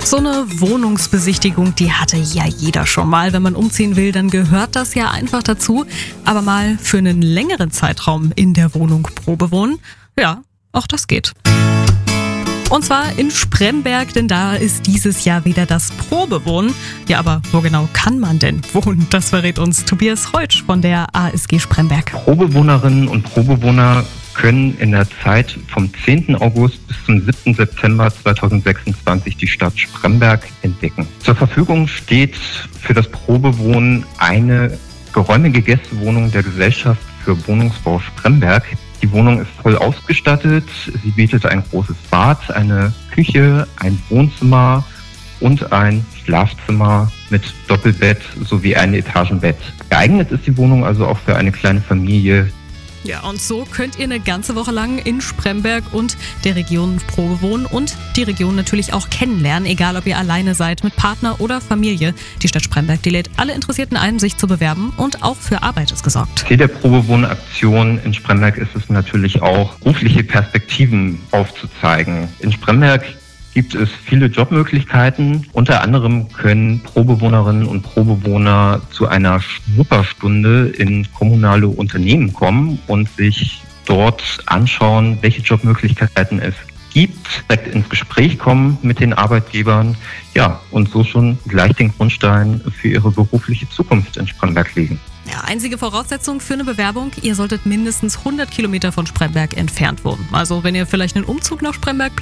So eine Wohnungsbesichtigung, die hatte ja jeder schon mal. Wenn man umziehen will, dann gehört das ja einfach dazu. Aber mal für einen längeren Zeitraum in der Wohnung Probe wohnen, ja, auch das geht. Und zwar in Spremberg, denn da ist dieses Jahr wieder das Probewohnen. Ja, aber wo genau kann man denn wohnen? Das verrät uns Tobias Reutsch von der ASG Spremberg. Probewohnerinnen und Probewohner können in der Zeit vom 10. August bis zum 7. September 2026 die Stadt Spremberg entdecken. Zur Verfügung steht für das Probewohnen eine geräumige Gästewohnung der Gesellschaft für Wohnungsbau Spremberg. Die Wohnung ist voll ausgestattet. Sie bietet ein großes Bad, eine Küche, ein Wohnzimmer und ein Schlafzimmer mit Doppelbett sowie ein Etagenbett. Geeignet ist die Wohnung also auch für eine kleine Familie. Ja, und so könnt ihr eine ganze Woche lang in Spremberg und der Region Probe wohnen und die Region natürlich auch kennenlernen, egal ob ihr alleine seid, mit Partner oder Familie. Die Stadt Spremberg, die lädt alle Interessierten ein, sich zu bewerben und auch für Arbeit ist gesorgt. Ziel der Probewohnaktion in Spremberg ist es natürlich auch, berufliche Perspektiven aufzuzeigen. In Spremberg gibt es viele Jobmöglichkeiten. Unter anderem können Probewohnerinnen und Probewohner zu einer Schnupperstunde in kommunale Unternehmen kommen und sich dort anschauen, welche Jobmöglichkeiten es gibt, direkt ins Gespräch kommen mit den Arbeitgebern, ja, und so schon gleich den Grundstein für ihre berufliche Zukunft in Spremberg legen. Ja, einzige Voraussetzung für eine Bewerbung, ihr solltet mindestens 100 Kilometer von Spremberg entfernt wohnen. Also wenn ihr vielleicht einen Umzug nach Spremberg